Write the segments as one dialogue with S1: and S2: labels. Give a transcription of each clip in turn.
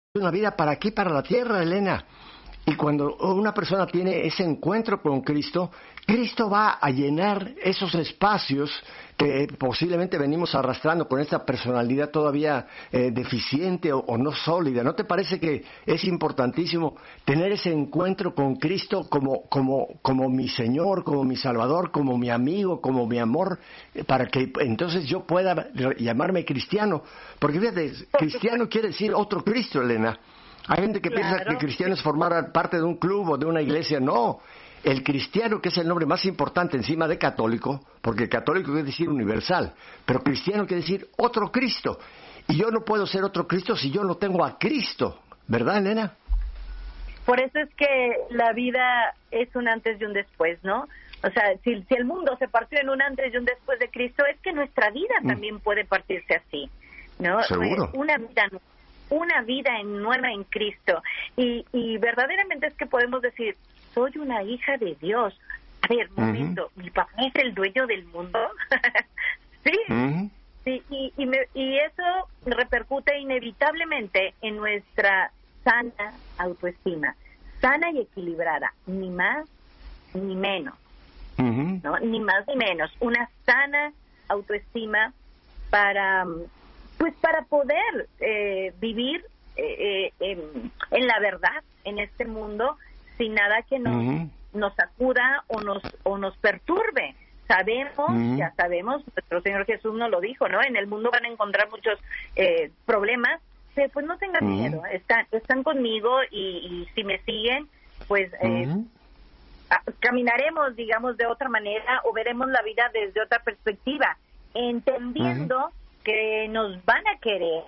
S1: una vida para aquí, para la tierra, Elena. Y cuando una persona tiene ese encuentro con Cristo, Cristo va a llenar esos espacios que posiblemente venimos arrastrando con esta personalidad todavía deficiente o no sólida. ¿No te parece que es importantísimo tener ese encuentro con Cristo como mi Señor, como mi Salvador, como mi amigo, como mi amor, para que entonces yo pueda llamarme cristiano? Porque fíjate, cristiano quiere decir otro Cristo, Elena. Hay gente que piensa que cristiano es formar parte de un club o de una iglesia. No, el cristiano, que es el nombre más importante encima de católico, porque católico quiere decir universal, pero cristiano quiere decir otro Cristo. Y yo no puedo ser otro Cristo si yo no tengo a Cristo, ¿verdad, Elena?
S2: Por eso es que la vida es un antes y un después, ¿no? O sea, si el mundo se partió en un antes y un después de Cristo, es que nuestra vida también puede partirse así, ¿no?
S1: Seguro.
S2: Una vida nueva en Cristo. Y verdaderamente es que podemos decir, soy una hija de Dios. A ver, momento, ¿mi papá es el dueño del mundo? Sí. Sí, y eso repercute inevitablemente en nuestra sana autoestima, sana y equilibrada, ni más ni menos, ¿no? Ni más ni menos, una sana autoestima para poder vivir en la verdad en este mundo sin nada que nos sacuda o nos perturbe. Sabemos, ya sabemos, nuestro Señor Jesús nos lo dijo, ¿no? En el mundo van a encontrar muchos problemas, pero pues no tengan miedo, están conmigo y si me siguen, pues caminaremos, digamos, de otra manera o veremos la vida desde otra perspectiva, entendiendo que nos van a querer,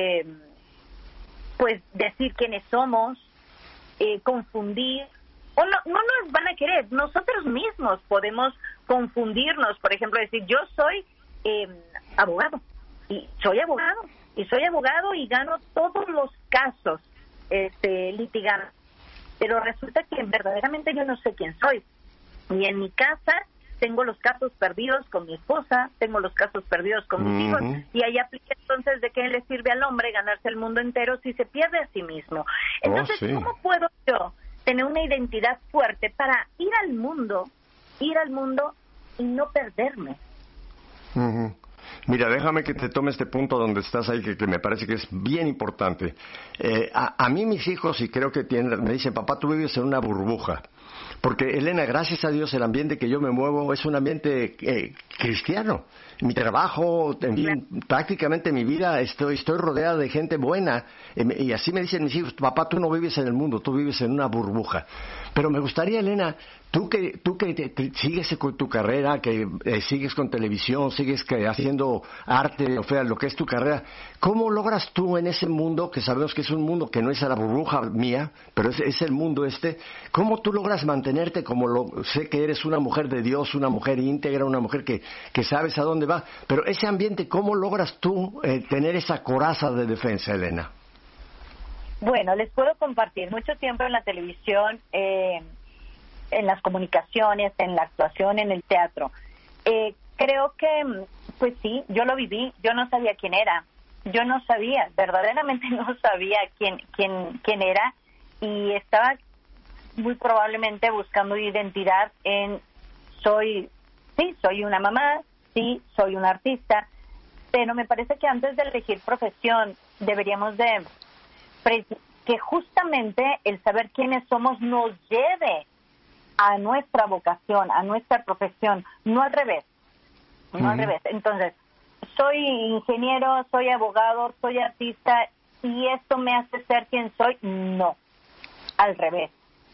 S2: pues decir quiénes somos, confundir, o no nos van a querer, nosotros mismos podemos confundirnos, por ejemplo, decir yo soy abogado y soy abogado y gano todos los casos litigando, pero resulta que verdaderamente yo no sé quién soy, y en mi casa tengo los casos perdidos con mi esposa, tengo los casos perdidos con mis hijos, y ahí aplica entonces de qué le sirve al hombre ganarse el mundo entero si se pierde a sí mismo. Entonces, ¿cómo puedo yo tener una identidad fuerte para ir al mundo y no perderme?
S1: Mira, déjame que te tome este punto donde estás ahí, que me parece que es bien importante. A mí mis hijos, y creo que me dicen, papá, tú vives en una burbuja. Porque, Elena, gracias a Dios, el ambiente que yo me muevo es un ambiente cristiano. Mi trabajo, en fin, prácticamente mi vida, estoy rodeada de gente buena. Y así me dicen mis hijos, papá, tú no vives en el mundo, tú vives en una burbuja. Pero me gustaría, Elena, tú que sigues con tu carrera, que sigues con televisión, sigues haciendo arte, o sea, lo que es tu carrera, ¿cómo logras tú en ese mundo, que sabemos que es un mundo que no es la burbuja mía, pero es el mundo cómo tú logras mantenerte sé que eres una mujer de Dios, una mujer íntegra, una mujer que sabes a dónde va, pero ese ambiente, ¿cómo logras tú tener esa coraza de defensa, Elena?
S2: Bueno, les puedo compartir mucho tiempo en la televisión, en las comunicaciones, en la actuación, en el teatro. Creo que, pues sí, yo lo viví, yo no sabía quién era, verdaderamente no sabía quién era, y estaba muy probablemente buscando identidad en soy una mamá, sí, soy una artista, pero me parece que antes de elegir profesión deberíamos de que justamente el saber quiénes somos nos lleve a nuestra vocación, a nuestra profesión, no al revés. Entonces, soy ingeniero, soy abogado, soy artista y esto me hace ser quien soy. No, al revés.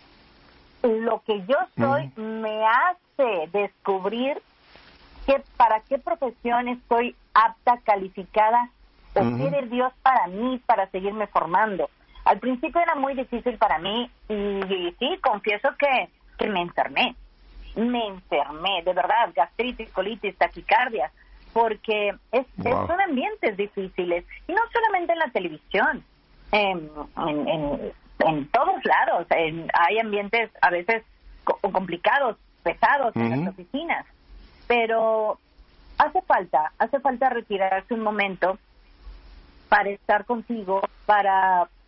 S2: Lo que yo soy me hace descubrir para qué profesión estoy apta, calificada o quiere Dios para mí, para seguirme formando. Al principio era muy difícil para mí y sí, confieso que me enfermé, de verdad, gastritis, colitis, taquicardia, porque son ambientes difíciles, y no solamente en la televisión, en todos lados, hay ambientes a veces complicados, pesados en las oficinas, pero hace falta retirarse un momento para estar contigo, para